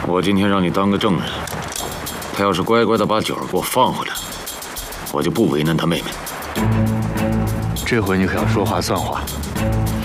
我今天让你当个证人，他要是乖乖的把九儿给我放回来，我就不为难他妹妹。 这回你可要说话算话。